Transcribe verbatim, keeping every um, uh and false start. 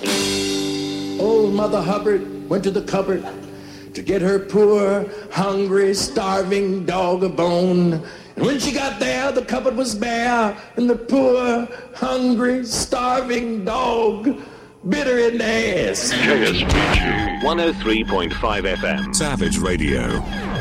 Old Mother Hubbard went to the cupboard to get her poor, hungry, starving dog a bone. And when she got there, the cupboard was bare, and the poor, hungry, starving dog bit her in the ass. K S B G one oh three point five F M. Savage Radio.